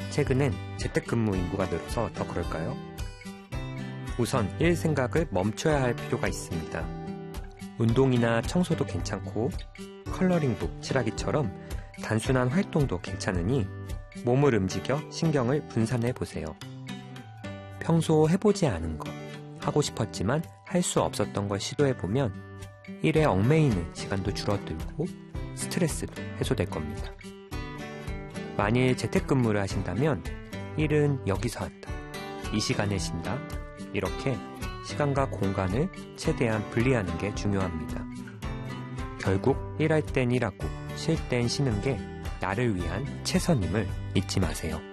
최근엔 재택근무 인구가 늘어서 더 그럴까요? 우선 일 생각을 멈춰야 할 필요가 있습니다. 운동이나 청소도 괜찮고 컬러링북 칠하기처럼 단순한 활동도 괜찮으니 몸을 움직여 신경을 분산해 보세요. 평소 해보지 않은 것, 하고 싶었지만 할 수 없었던 걸 시도해보면 일에 얽매이는 시간도 줄어들고 스트레스도 해소될 겁니다. 만일 재택근무를 하신다면 일은 여기서 한다, 이 시간에 쉰다, 이렇게 시간과 공간을 최대한 분리하는 게 중요합니다. 결국 일할 땐 일하고 쉴 땐 쉬는 게 나를 위한 최선임을 잊지 마세요.